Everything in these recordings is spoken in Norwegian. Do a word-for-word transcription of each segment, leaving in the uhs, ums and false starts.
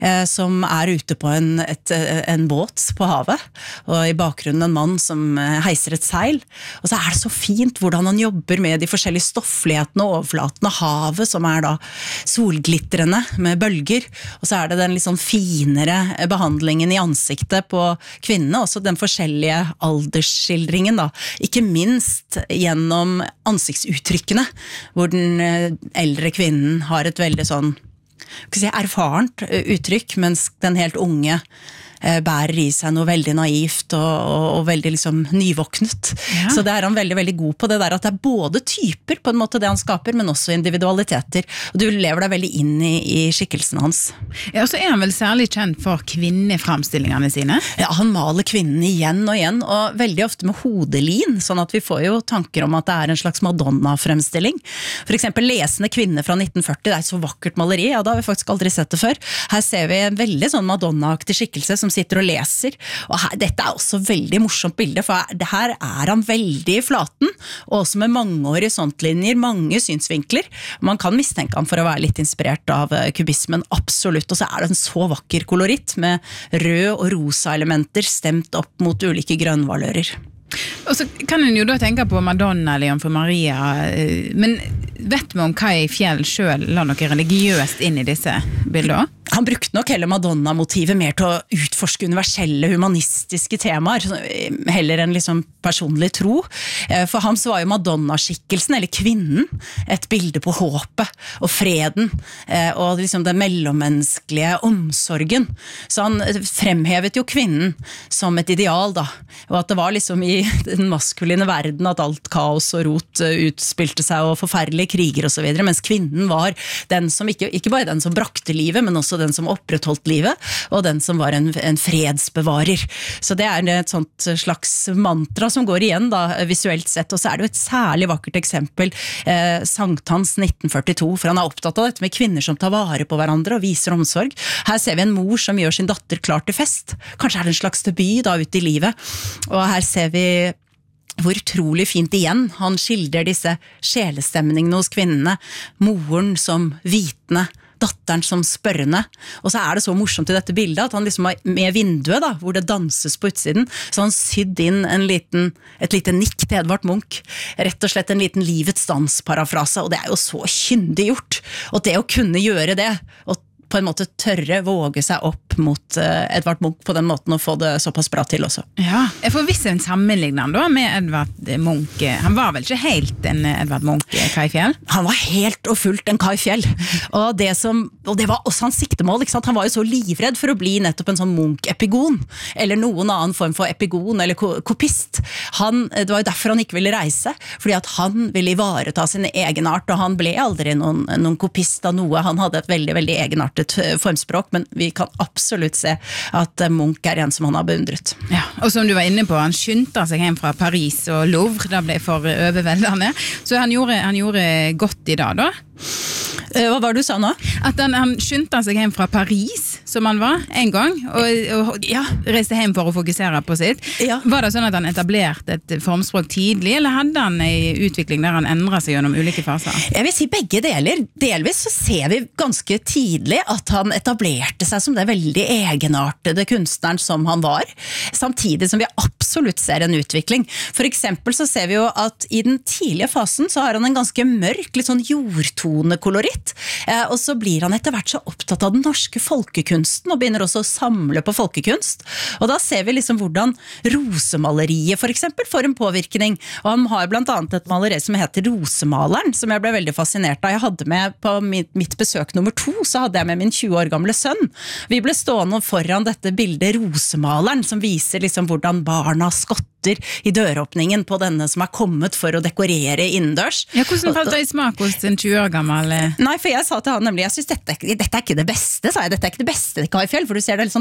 som er ute på en, et, en båt på havet, og i bakgrunnen en mann som heiser et seil, og så er det så fint hvordan han jobber med de forskjellige stofflighetene og overflatene, havet som er da solglittrende med bølger, og så er det den litt sånn finere behandlingen i ansiktet på kvinnene, også den forskjellige aldersskildringen da, ikke minst gjennom ansiktsuttrykkene, hvor den eldre kvinnen har et veldig sånn Si, erfarent uttrykk, mens den helt unge eh, bærer i seg noe veldig naivt og, og, og veldig liksom nyvåknet. Ja. Så det er han veldig, veldig god på det der, at det er både typer på en måte det han skaper, men også individualiteter. Og du lever deg veldig inn i, i skikkelsen hans. Ja, og så er han vel særlig kjent for kvinneframstillingene sine? Ja, han maler kvinnen igjen og igjen, og veldig ofte med hodelin, sånn at vi får jo tanker om at det er en slags Madonna-fremstilling. For eksempel Lesende kvinne fra nitten førti, det er et så vakkert maleri, ja, da har vi faktisk aldri sett det før. Her ser vi en veldig sånn Madonna-aktig skikkelse som sitter og leser, og her, dette er også veldig morsomt bilde, for her er han veldig i flaten, og også med mange horisontlinjer, mange synsvinkler. Man kan mistenke ham for å være litt inspirert av kubismen, absolutt, og så er det en så vakker koloritt med rød og rosa elementer stemt opp mot ulike grønnvalører. Og så kan en jo da tenke på Madonna eller Jomfru Maria, men vet vi om Kai Fjell selv la noe religiøst inn i disse bildene? Han brukte nok heller Madonna-motivet mer til å utforske universelle, humanistiske temaer, heller enn liksom personlig tro. For ham så var jo Madonna-skikkelsen, eller kvinnen, et bilde på håpet og freden, og liksom den mellommenneskelige omsorgen. Så han fremhevet jo kvinnen som et ideal da, og at det var liksom i den maskuline verden at alt kaos og rot utspilte seg, og forferdelige kriger og så videre, mens kvinnen var den som, ikke, ikke bare den som brakte livet, men også den som opprettholdt livet, og den som var en, en fredsbevarer. Så det er et sånt slags mantra som går igjen da, visuelt sett, og så er det jo et særlig vakkert eksempel, eh, Sankthans nitten førtito, for han er opptatt av dette med kvinner som tar vare på hverandre og viser omsorg. Her ser vi en mor som gjør sin datter klar til fest. Kanskje er det en slags debut da ute i livet, og her ser vi hvor utrolig fint igjen han skildrer disse sjelestemningene hos kvinnene, moren som vitne, datteren som spørrende, og så er det så morsomt i dette bildet at han liksom er med vinduet da, hvor det danses på utsiden, så han sydd inn en liten, et lite nikk til Edvard Munch, rett og slett en liten livets dans-parafrase, og det er jo så kyndig gjort, og det å kunne gjøre det, og på en måte tørre våge seg opp mot uh, Edvard Munch på den måten og få det såpass bra til også. Ja, jeg får visse en sammenligning da med Edvard Munch. Han var vel ikke helt en Edvard Munch, Kai Fjell? Han var helt og fullt en Kai Fjell. Og det, som, og det var også hans siktemål, ikke sant? Han var jo så livredd for å bli nettopp en sånn Munch-epigon, eller noen annen form for epigon eller kopist. Han, det var jo derfor han ikke ville reise, fordi at han ville ivareta sin egenart, og han ble aldri noen, noen kopist av noe. Han hadde et veldig, veldig egenartet formspråk, men vi kan absolutt se at Munch er en som han har beundret. Ja, og som du var inne på, han skyndte seg hjem fra Paris og Louvre, da ble for overveldende, så han gjorde, han gjorde godt i dag da. Hva var det du sa nå? At han, han skyndte seg hjem fra Paris, som han var en gang, og, og ja, reiste hjem for å fokusere på sitt. Ja. Var det sånn at han etablerte et formspråk tidlig, eller hadde han en utvikling der han endret seg gjennom ulike faser? Jeg vil si begge deler. Delvis så ser vi ganske tidlig at han etablerte seg som det veldig egenartede kunstneren som han var, samtidig som vi absolutt ser en utvikling. For eksempel så ser vi jo at i den tidlige fasen så har han en ganske mørk, litt sånn jordtonekoloritt, eh, og så blir han etter hvert så opptatt av den norske folkekunsten, og begynner også å samle på folkekunst. Og da ser vi liksom hvordan rosemaleriet for eksempel får en påvirkning, og han har blant annet et maleri som heter Rosemaleren, som jeg ble veldig fascinert av. Jeg hadde med på mitt, mitt besøk nummer to, så hadde jeg med min tjue år gamle sønn. Vi ble stående foran dette bildet Rosemaleren, som viser liksom hvordan barna skotter i døråpningen på denne som er kommet for å dekorere innendørs. Ja, hvordan falt det i smak hos en tjue år gammel? Nei, for jeg sa til han nemlig, jeg synes dette, dette er ikke det beste, sa jeg, dette er ikke det beste, Kai Fjell, for du ser det litt sånn hardt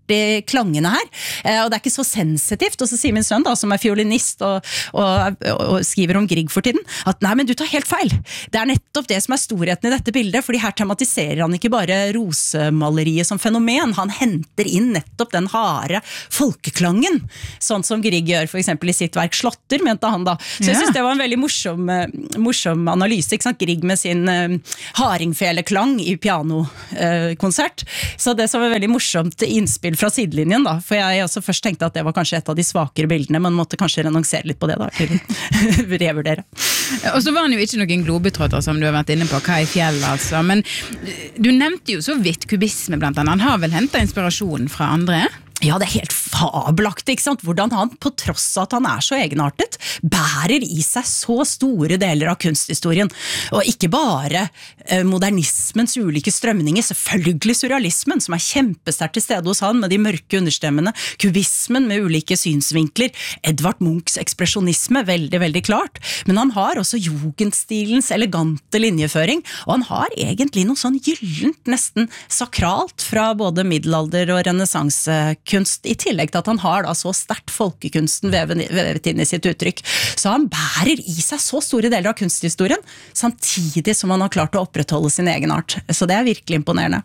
artig klangene her, og det er ikke så sensitivt, og så sier min sønn da, som er fiolinist og, og, og skriver om Grieg for tiden, at nei, men du tar helt feil. Det er nettopp det som er storheten i dette bildet, fordi her tematiserer han ikke bare rosemaleriet som fenomen, han henter inn nettopp den harde folkeklangen, sånn som Grieg gjør for eksempel i sitt verk Slåtter, mente han da. Så jeg synes det var en veldig morsom, morsom analyse, ikke sant? Grieg med sin uh, haringfeleklang i pianokonsert, uh, så det som var veldig morsomt innspill fra sidelinjen da, for jeg også først tenkte at det var kanskje et av de svakere bildene, men måtte kanskje renonsere litt på det da, til revurdere. Og så var han jo ikke noen globetrotter som du har vært inne på, Kai Fjell altså, men du nevnte jo så vidt kubisme blant annet, han har vel hentet inspirasjon fra andre? Ja, det er helt fabelaktig, ikke sant? Hvordan han, på tross av at han er så egenartet, bærer i seg så store deler av kunsthistorien. Og ikke bare eh, modernismens ulike strømninger, selvfølgelig surrealismen, som er kjempesterkt til stede hos han, med de mørke understemmene, kubismen med ulike synsvinkler, Edvard Munchs ekspresjonisme, veldig, veldig klart. Men han har også jugendstilens elegante linjeføring, og han har egentlig noe sånn gyllent, nesten sakralt, fra både middelalder og renessanse kunst, i tillegg til at han har da så sterkt folkekunsten vevet, vevet inn i sitt uttrykk. Så han bærer i seg så store deler av kunsthistorien, samtidig som han har klart å opprettholde sin egen art. Så det er virkelig imponerende.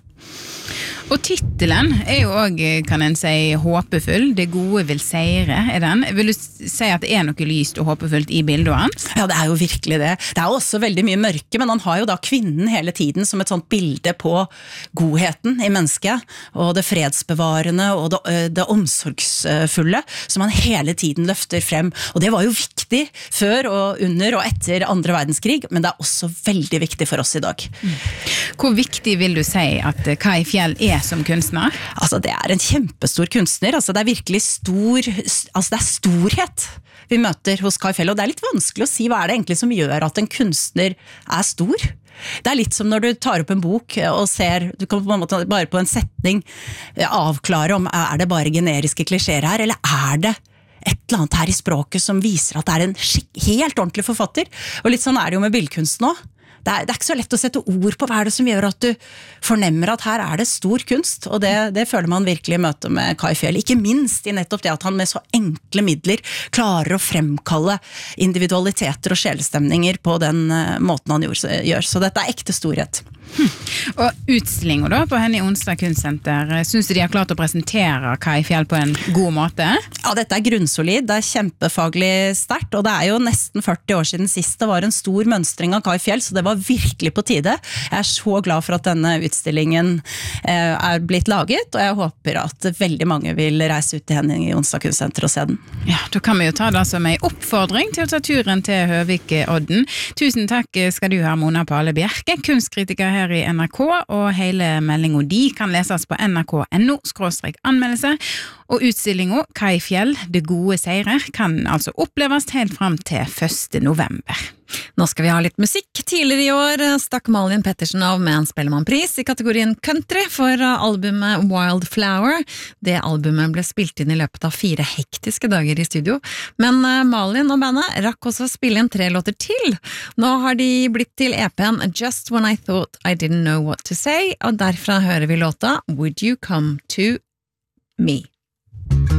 Og titelen er jo også, kan en si, håpefull. Det gode vil seire, er den. Vil du si at det er noe lyst og håpefullt i bildet hans? Ja, det er jo virkelig det. Det er jo også veldig mye mørke, men han har jo da kvinnen hele tiden som et sånt bilde på godheten i mennesket, og det fredsbevarende og det, det omsorgsfulle, som han hele tiden løfter frem. Og det var jo viktig før og under og etter andre verdenskrig, men det er også veldig viktig for oss i dag. Mm. Hvor viktig vil du si at Kai Fjell er som kunstner? Altså, det er en kjempestor kunstner. Altså, det er virkelig stor, altså det er storhet vi møter hos Kai Fjell, og det er litt vanskelig å si hva er det egentlig som gjør at en kunstner er stor. Det er litt som når du tar opp en bok og ser, du kan på en måte bare på en setning avklare om er det bare generiske klisjeer her, eller er det et eller annet her i språket som viser at det er en skik- helt ordentlig forfatter. Og litt sånn er det jo med billedkunst nå. Det er, det er ikke så lett å sette ord på hva er det som gjør at du fornemmer at her er det stor kunst, og det, det føler man virkelig i møte med Kai Fjell. Ikke minst i nettopp det at han med så enkle midler klarer å fremkalle individualiteter og sjelestemninger på den uh, måten han gjør. Så dette er ekte storhet. Hm. Og utstillingen da på henne i Onsdag Kunstsenter, synes du de har klart å presentere Kai Fjell på en god måte? Ja, dette er grunnsolid, det er kjempefaglig sterkt, og det er jo nesten førti år siden sist det var en stor mønstring av Kai Fjell, så det var virkelig på tide. Jeg er så glad for at denne utstillingen eh, er blitt laget, og jeg håper at veldig mange vil reise ut til henne i Onsdag Kunstsenter og se den. Ja, da kan vi jo ta det som en oppfordring til å ta turen til Høvik-Odden. Tusen takk skal du ha, Mona Palle Bjerke, kunstkritiker her i N R K, og hele meldingen de kan leses på n r k punktum n o skråstrek anmeldelse, og utstillingen Kai Fjell, Det gode seirer, kan altså oppleves helt frem til første november. Nå skal vi ha litt musikk. Tidligere i år stakk Malin Pettersen av med en Spellemannpris i kategorien country for albumet Wildflower. Det albumet ble spilt inn i løpet av fire hektiske dager i studio, men Malin og bandet rakk også å spille inn tre låter til. Nå har de blitt til E P-en Just When I Thought I Didn't Know What To Say, og derfra hører vi låta Would You Come To Me?